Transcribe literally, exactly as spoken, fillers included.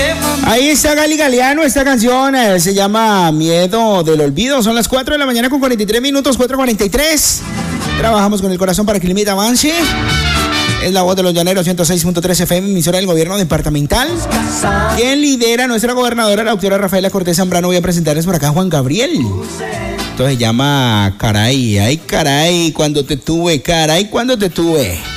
Ahí está Gali Galeano, esta canción eh, se llama Miedo del Olvido. Son las cuatro de la mañana con cuarenta y tres minutos, cuatro cuarenta y tres. Trabajamos con el corazón para que el límite avance. Es la voz de los llaneros, ciento seis punto tres F M, emisora del gobierno departamental. ¿Quién lidera? Nuestra gobernadora, la doctora Rafaela Cortés Zambrano. Voy a presentarles por acá a Juan Gabriel. Entonces se llama Caray, ay caray, cuando te tuve, caray, cuando te tuve.